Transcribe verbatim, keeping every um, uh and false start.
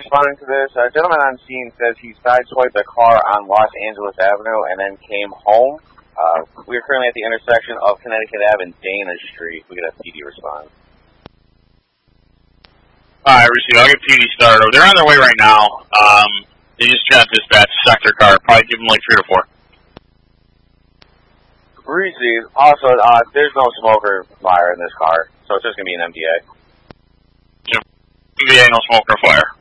responding to this. A gentleman on scene says he sideswiped a car on Los Angeles Avenue and then came home. Uh, we are currently at the intersection of Connecticut Avenue and Dana Street. We got a P D respond. Alright, receive. I'll get P D started over. They're on their way right now. Um, they just got dispatch sector car. Probably give them like three or four. Receive. Also, uh, there's no smoker fire in this car, so it's just going to be an M D A. Yep. M D A, no smoke or fire.